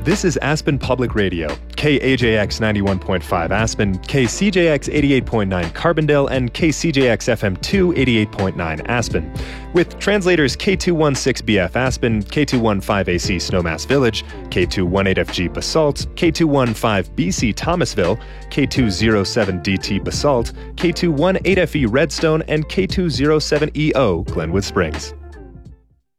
This is Aspen Public Radio, KAJX 91.5 Aspen, KCJX 88.9 Carbondale, and KCJX FM 2 88.9 Aspen. With translators K216BF Aspen, K215AC Snowmass Village, K218FG Basalt, K215BC Thomasville, K207DT Basalt, K218FE Redstone, and K207EO Glenwood Springs.